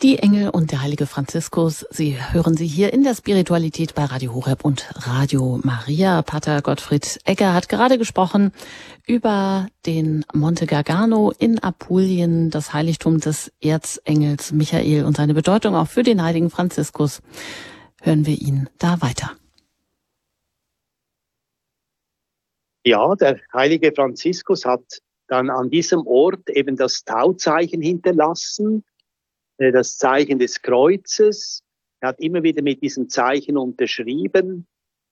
Die Engel und der heilige Franziskus, Sie hören sie hier in der Spiritualität bei Radio Horeb und Radio Maria. Pater Gottfried Egger hat gerade gesprochen über den Monte Gargano in Apulien, das Heiligtum des Erzengels Michael und seine Bedeutung auch für den heiligen Franziskus. Hören wir ihn da weiter. Ja, der heilige Franziskus hat dann an diesem Ort eben das Tauzeichen hinterlassen, das Zeichen des Kreuzes. Er hat immer wieder mit diesem Zeichen unterschrieben.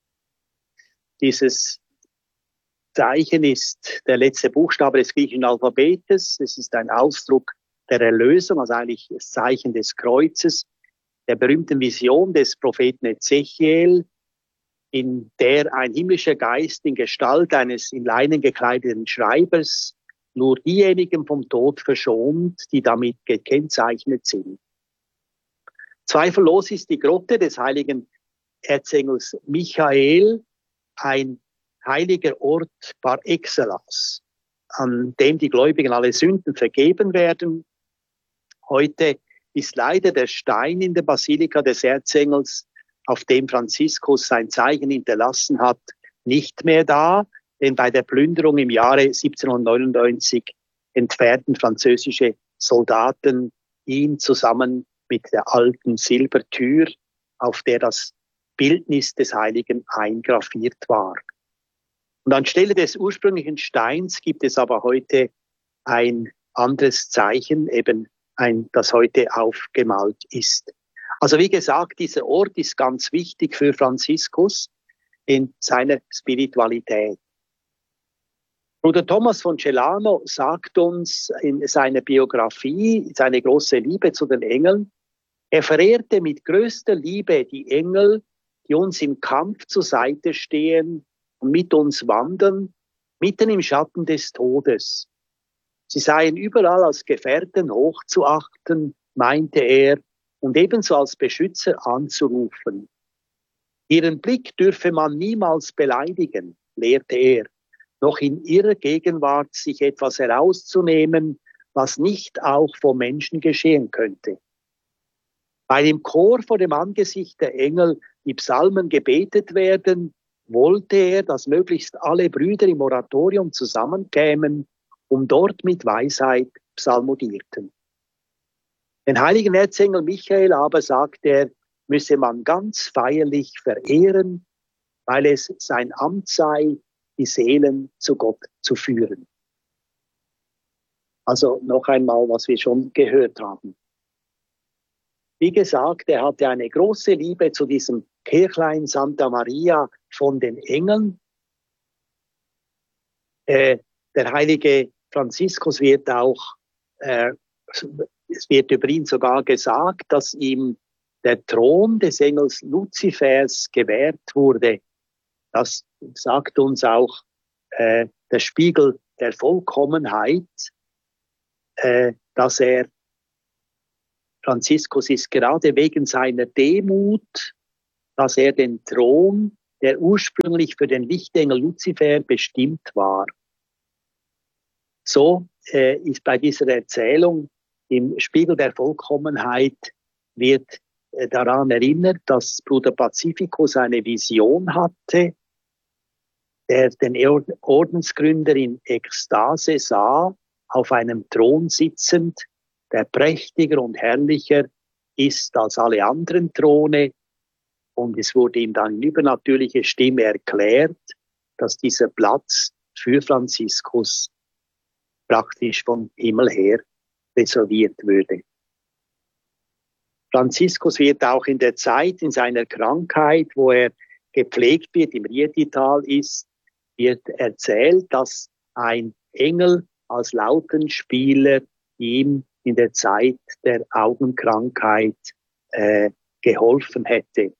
Dieses Zeichen ist der letzte Buchstabe des griechischen Alphabetes. Es ist ein Ausdruck der Erlösung, also eigentlich das Zeichen des Kreuzes, der berühmten Vision des Propheten Ezechiel, in der ein himmlischer Geist in Gestalt eines in Leinen gekleideten Schreibers nur diejenigen vom Tod verschont, die damit gekennzeichnet sind. Zweifellos ist die Grotte des heiligen Erzengels Michael ein heiliger Ort par excellence, an dem die Gläubigen alle Sünden vergeben werden. Heute ist leider der Stein in der Basilika des Erzengels, auf dem Franziskus sein Zeichen hinterlassen hat, nicht mehr da, denn bei der Plünderung im Jahre 1799 entfernten französische Soldaten ihn zusammen mit der alten Silbertür, auf der das Bildnis des Heiligen eingraviert war. Und anstelle des ursprünglichen Steins gibt es aber heute ein anderes Zeichen, eben das heute aufgemalt ist. Also wie gesagt, dieser Ort ist ganz wichtig für Franziskus in seiner Spiritualität. Bruder Thomas von Celano sagt uns in seiner Biografie seine große Liebe zu den Engeln. Er verehrte mit größter Liebe die Engel, die uns im Kampf zur Seite stehen und mit uns wandern, mitten im Schatten des Todes. Sie seien überall als Gefährten hochzuachten, meinte er, und ebenso als Beschützer anzurufen. Ihren Blick dürfe man niemals beleidigen, lehrte er, noch in ihrer Gegenwart sich etwas herauszunehmen, was nicht auch vom Menschen geschehen könnte. Weil im Chor vor dem Angesicht der Engel die Psalmen gebetet werden, wollte er, dass möglichst alle Brüder im Oratorium zusammenkämen, um dort mit Weisheit psalmodierten. Den heiligen Erzengel Michael aber, sagt er, müsse man ganz feierlich verehren, weil es sein Amt sei, die Seelen zu Gott zu führen. Also noch einmal, was wir schon gehört haben. Wie gesagt, er hatte eine große Liebe zu diesem Kirchlein Santa Maria von den Engeln. Der heilige Franziskus wird auch es wird über ihn sogar gesagt, dass ihm der Thron des Engels Luzifers gewährt wurde. Das sagt uns auch der Spiegel der Vollkommenheit, dass Franziskus ist gerade wegen seiner Demut, dass er den Thron, der ursprünglich für den Lichtengel Luzifer bestimmt war. So ist bei dieser Erzählung im Spiegel der Vollkommenheit wird daran erinnert, dass Bruder Pacificus eine Vision hatte, der den Ordensgründer in Ekstase sah, auf einem Thron sitzend, der prächtiger und herrlicher ist als alle anderen Throne. Und es wurde ihm dann in übernatürlicher Stimme erklärt, dass dieser Platz für Franziskus praktisch vom Himmel her reserviert würde. Franziskus wird auch in der Zeit, in seiner Krankheit, wo er gepflegt wird, im Rietital ist, wird erzählt, dass ein Engel als Lautenspieler ihm in der Zeit der Augenkrankheit geholfen hätte.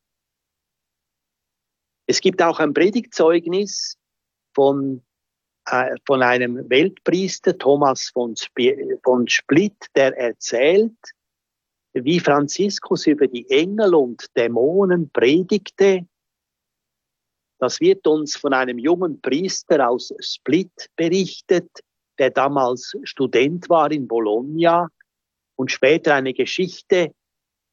Es gibt auch ein Predigtzeugnis von einem Weltpriester, Thomas von Split, der erzählt, wie Franziskus über die Engel und Dämonen predigte. Das wird uns von einem jungen Priester aus Split berichtet, der damals Student war in Bologna und später eine Geschichte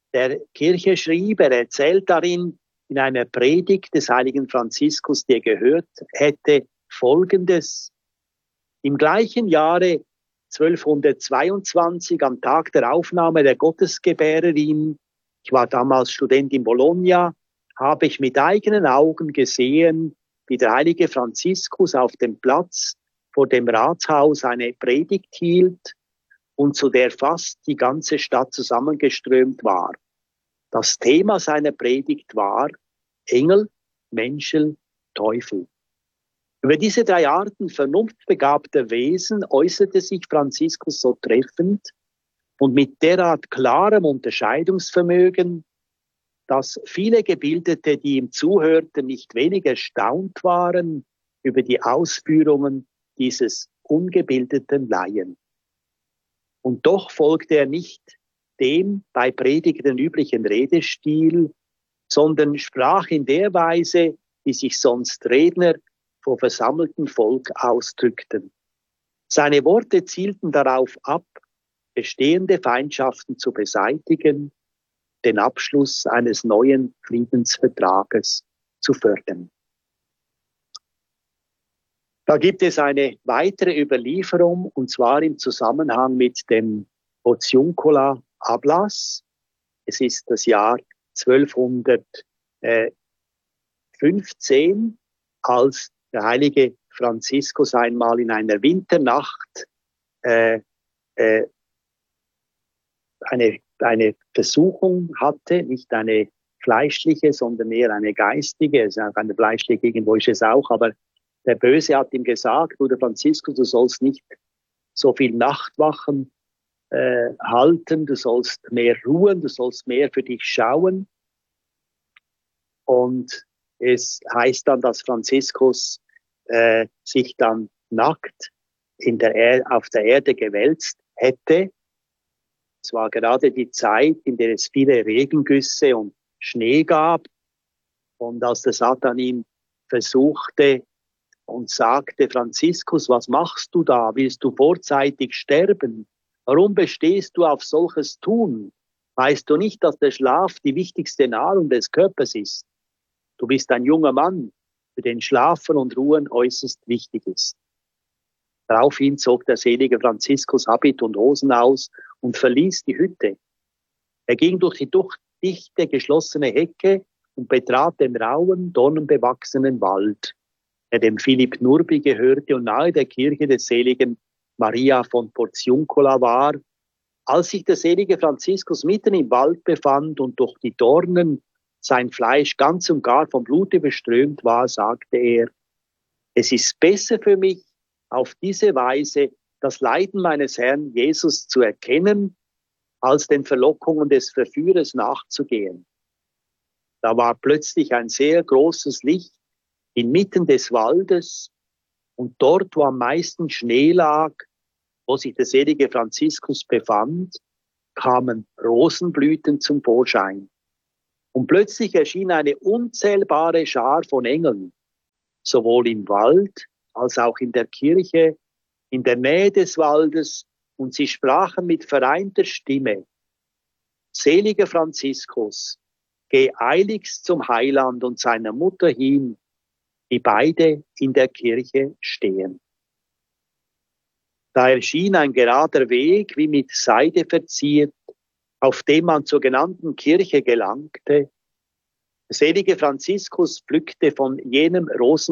der Kirche schrieb. Er erzählt darin in einer Predigt des heiligen Franziskus, die er gehört hätte, Folgendes: Im gleichen Jahre 1222, am Tag der Aufnahme der Gottesgebärerin, ich war damals Student in Bologna, habe ich mit eigenen Augen gesehen, wie der heilige Franziskus auf dem Platz vor dem Ratshaus eine Predigt hielt und zu der fast die ganze Stadt zusammengeströmt war. Das Thema seiner Predigt war Engel, Menschen, Teufel. Über diese drei Arten vernunftbegabter Wesen äußerte sich Franziskus so treffend und mit derart klarem Unterscheidungsvermögen, dass viele Gebildete, die ihm zuhörten, nicht wenig erstaunt waren über die Ausführungen dieses ungebildeten Laien. Und doch folgte er nicht dem bei Predigten üblichen Redestil, sondern sprach in der Weise, wie sich sonst Redner vor versammeltem Volk ausdrückten. Seine Worte zielten darauf ab, bestehende Feindschaften zu beseitigen, den Abschluss eines neuen Friedensvertrages zu fördern. Da gibt es eine weitere Überlieferung, und zwar im Zusammenhang mit dem Portiuncula-Ablass. Es ist das Jahr 1215, als der heilige Franziskus einmal in einer Winternacht eine Versuchung hatte, nicht eine fleischliche, sondern eher eine geistige. Es ist auch eine fleischliche, irgendwo ist es auch, aber der Böse hat ihm gesagt, Bruder Franziskus, du sollst nicht so viel Nachtwachen halten, du sollst mehr ruhen, du sollst mehr für dich schauen. Und es heißt dann, dass Franziskus sich dann nackt auf der Erde gewälzt hätte. Es war gerade die Zeit, in der es viele Regengüsse und Schnee gab. Und als der Satan ihn versuchte und sagte, Franziskus, was machst du da? Willst du vorzeitig sterben? Warum bestehst du auf solches Tun? Weißt du nicht, dass der Schlaf die wichtigste Nahrung des Körpers ist? Du bist ein junger Mann, für den Schlafen und Ruhen äußerst wichtig ist. Daraufhin zog der selige Franziskus Habit und Hosen aus und verließ die Hütte. Er ging durch die dichte geschlossene Hecke und betrat den rauen, dornenbewachsenen Wald, der dem Philipp Nurbi gehörte und nahe der Kirche des seligen Maria von Portiuncula war. Als sich der selige Franziskus mitten im Wald befand und durch die Dornen sein Fleisch ganz und gar vom Blut überströmt war, sagte er, es ist besser für mich, auf diese Weise das Leiden meines Herrn Jesus zu erkennen, als den Verlockungen des Verführers nachzugehen. Da war plötzlich ein sehr großes Licht inmitten des Waldes, und dort, wo am meisten Schnee lag, wo sich der selige Franziskus befand, kamen Rosenblüten zum Vorschein. Und plötzlich erschien eine unzählbare Schar von Engeln, sowohl im Wald als auch in der Kirche, in der Nähe des Waldes, und sie sprachen mit vereinter Stimme, seliger Franziskus, geh eiligst zum Heiland und seiner Mutter hin, die beide in der Kirche stehen. Da erschien ein gerader Weg, wie mit Seide verziert, auf dem man zur genannten Kirche gelangte. Der selige Franziskus pflückte von jenem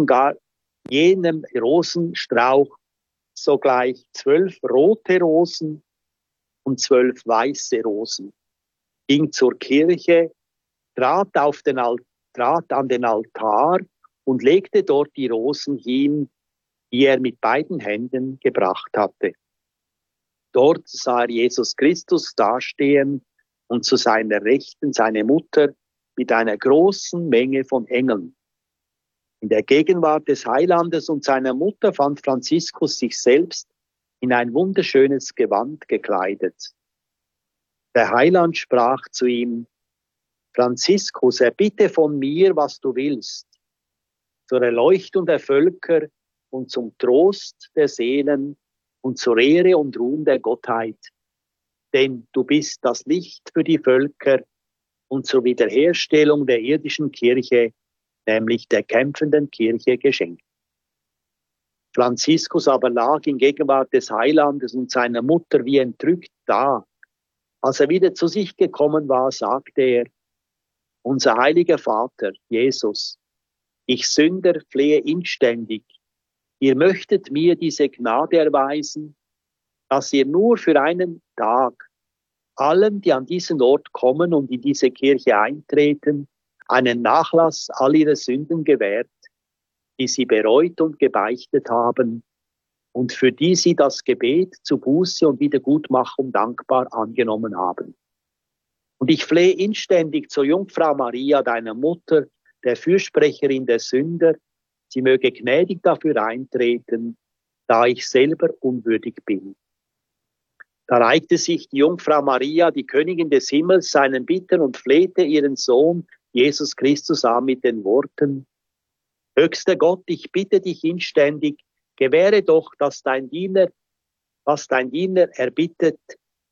Rosenstrauch sogleich 12 rote Rosen und 12 weiße Rosen, ging zur Kirche, trat an den Altar und legte dort die Rosen hin, die er mit beiden Händen gebracht hatte. Dort sah er Jesus Christus dastehen und zu seiner Rechten seine Mutter mit einer großen Menge von Engeln. In der Gegenwart des Heilandes und seiner Mutter fand Franziskus sich selbst in ein wunderschönes Gewand gekleidet. Der Heiland sprach zu ihm, Franziskus, erbitte von mir, was du willst, zur Erleuchtung der Völker und zum Trost der Seelen und zur Ehre und Ruhm der Gottheit. Denn du bist das Licht für die Völker und zur Wiederherstellung der irdischen Kirche, nämlich der kämpfenden Kirche, geschenkt. Franziskus aber lag in Gegenwart des Heilandes und seiner Mutter wie entrückt da. Als er wieder zu sich gekommen war, sagte er: Unser heiliger Vater, Jesus, ich Sünder flehe inständig, ihr möchtet mir diese Gnade erweisen, dass ihr nur für einen Tag allen, die an diesen Ort kommen und in diese Kirche eintreten, einen Nachlass all ihrer Sünden gewährt, die sie bereut und gebeichtet haben und für die sie das Gebet zu Buße und Wiedergutmachung dankbar angenommen haben. Und ich flehe inständig zur Jungfrau Maria, deiner Mutter, der Fürsprecherin der Sünder, sie möge gnädig dafür eintreten, da ich selber unwürdig bin. Da reichte sich die Jungfrau Maria, die Königin des Himmels, seinen Bitten und flehte ihren Sohn Jesus Christus an mit den Worten: Höchster Gott, ich bitte dich inständig, gewähre doch, was dein Diener erbittet,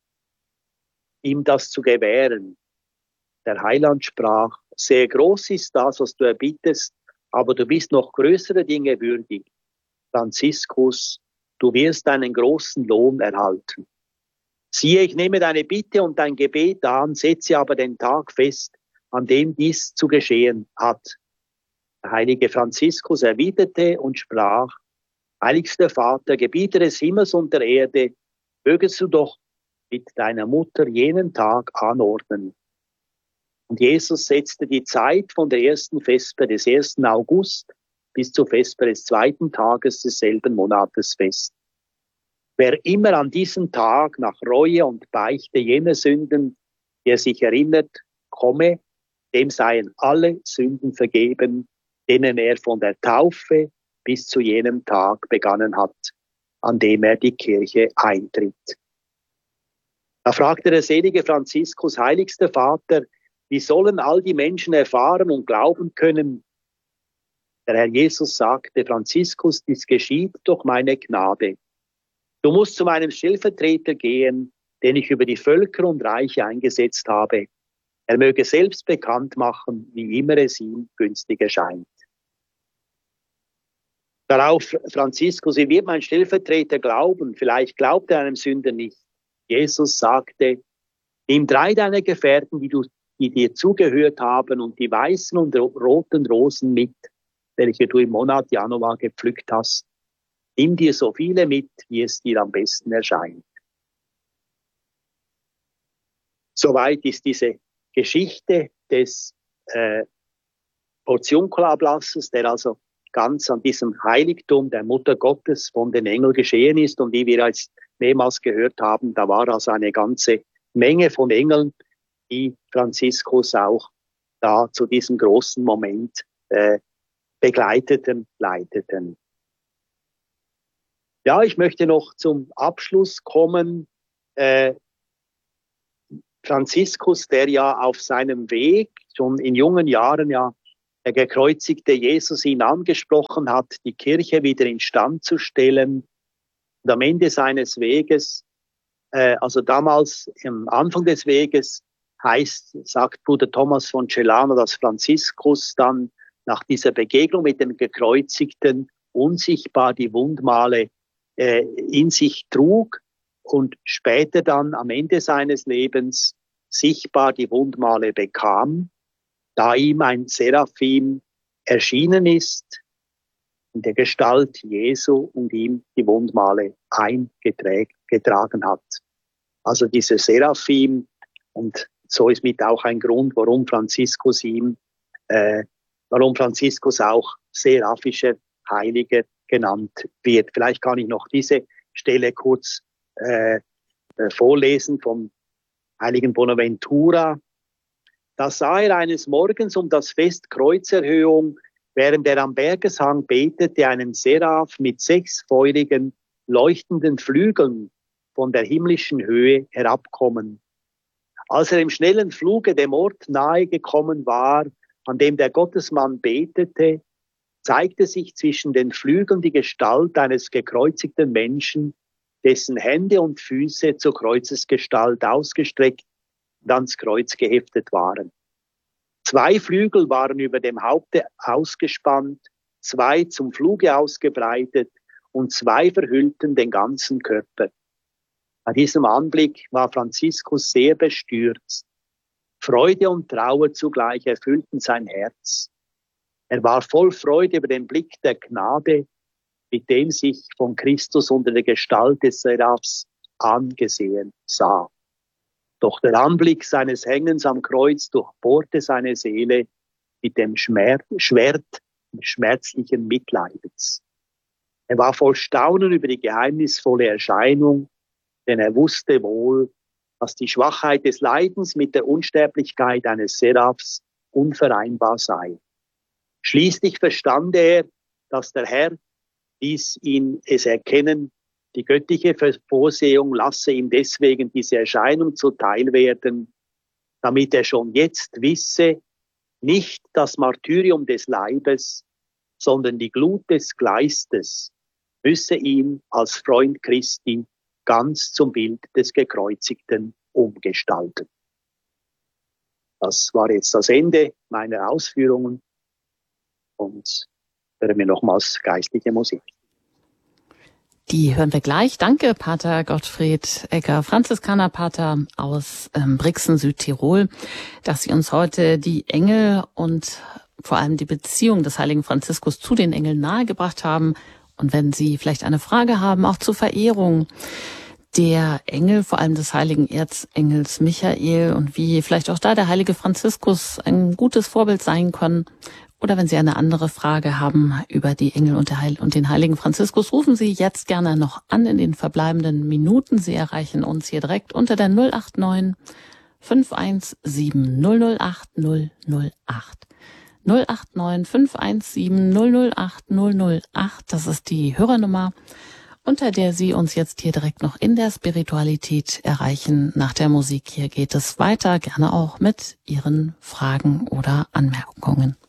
ihm das zu gewähren. Der Heiland sprach: Sehr groß ist das, was du erbittest, aber du bist noch größere Dinge würdig. Franziskus, du wirst einen großen Lohn erhalten. Siehe, ich nehme deine Bitte und dein Gebet an, setze aber den Tag fest, an dem dies zu geschehen hat. Der heilige Franziskus erwiderte und sprach: Heiligster Vater, Gebieter des Himmels und der Erde, mögest du doch mit deiner Mutter jenen Tag anordnen. Und Jesus setzte die Zeit von der ersten Vesper des 1. August bis zur Vesper des 2. Tages desselben Monates fest. Wer immer an diesem Tag nach Reue und Beichte jener Sünden, die er sich erinnert, komme, dem seien alle Sünden vergeben, denen er von der Taufe bis zu jenem Tag begannen hat, an dem er die Kirche eintritt. Da fragte der selige Franziskus: Heiligster Vater, wie sollen all die Menschen erfahren und glauben können? Der Herr Jesus sagte: Franziskus, dies geschieht durch meine Gnade. Du musst zu meinem Stellvertreter gehen, den ich über die Völker und Reiche eingesetzt habe. Er möge selbst bekannt machen, wie immer es ihm günstig erscheint. Darauf Franziskus: Wie wird mein Stellvertreter glauben? Vielleicht glaubt er einem Sünder nicht. Jesus sagte: Nimm 3 deiner Gefährten, die dir zugehört haben, und die weißen und roten Rosen mit, welche du im Monat Januar gepflückt hast. Nimm dir so viele mit, wie es dir am besten erscheint. Soweit ist diese Geschichte des Portiunkulablasses, der also ganz an diesem Heiligtum der Mutter Gottes von den Engeln geschehen ist. Und wie wir jetzt mehrmals gehört haben, da war also eine ganze Menge von Engeln, die Franziskus auch da zu diesem großen Moment begleiteten, leiteten. Ja, ich möchte noch zum Abschluss kommen. Franziskus, der ja auf seinem Weg schon in jungen Jahren ja der gekreuzigte Jesus ihn angesprochen hat, die Kirche wieder instand zu stellen. Und am Ende seines Weges, also damals am Anfang des Weges, sagt Bruder Thomas von Celano, dass Franziskus dann nach dieser Begegnung mit dem Gekreuzigten unsichtbar die Wundmale in sich trug und später dann am Ende seines Lebens sichtbar die Wundmale bekam, da ihm ein Seraphim erschienen ist in der Gestalt Jesu und ihm die Wundmale eingetragen hat. Also dieser Seraphim, und so ist mit auch ein Grund, warum Franziskus auch seraphischer Heiliger genannt wird. Vielleicht kann ich noch diese Stelle kurz vorlesen vom heiligen Bonaventura. Da sah er eines Morgens um das Fest Kreuzerhöhung, während er am Bergeshang betete, einen Seraph mit 6 feurigen, leuchtenden Flügeln von der himmlischen Höhe herabkommen. Als er im schnellen Fluge dem Ort nahe gekommen war, an dem der Gottesmann betete, zeigte sich zwischen den Flügeln die Gestalt eines gekreuzigten Menschen, dessen Hände und Füße zur Kreuzesgestalt ausgestreckt und ans Kreuz geheftet waren. 2 Flügel waren über dem Haupte ausgespannt, 2 zum Fluge ausgebreitet und 2 verhüllten den ganzen Körper. Bei diesem Anblick war Franziskus sehr bestürzt. Freude und Trauer zugleich erfüllten sein Herz. Er war voll Freude über den Blick der Gnade, mit dem sich von Christus unter der Gestalt des Seraphs angesehen sah. Doch der Anblick seines Hängens am Kreuz durchbohrte seine Seele mit dem Schwert schmerzlichen Mitleidens. Er war voll Staunen über die geheimnisvolle Erscheinung, denn er wusste wohl, dass die Schwachheit des Leidens mit der Unsterblichkeit eines Seraphs unvereinbar sei. Schließlich verstand er, dass der Herr ließ ihn es erkennen, die göttliche Vorsehung lasse ihm deswegen diese Erscheinung zuteil werden, damit er schon jetzt wisse, nicht das Martyrium des Leibes, sondern die Glut des Geistes müsse ihn als Freund Christi ganz zum Bild des Gekreuzigten umgestalten. Das war jetzt das Ende meiner Ausführungen und hören wir nochmals geistliche Musik. Die hören wir gleich. Danke, Pater Gottfried Egger, Franziskanerpater aus Brixen, Südtirol, dass Sie uns heute die Engel und vor allem die Beziehung des heiligen Franziskus zu den Engeln nahegebracht haben. Und wenn Sie vielleicht eine Frage haben, auch zur Verehrung der Engel, vor allem des heiligen Erzengels Michael und wie vielleicht auch da der heilige Franziskus ein gutes Vorbild sein kann, oder wenn Sie eine andere Frage haben über die Engel und den heiligen Franziskus, rufen Sie jetzt gerne noch an in den verbleibenden Minuten. Sie erreichen uns hier direkt unter der 089 517 008 008. 089 517 008 008. Das ist die Hörernummer, unter der Sie uns jetzt hier direkt noch in der Spiritualität erreichen. Nach der Musik hier geht es weiter, gerne auch mit Ihren Fragen oder Anmerkungen.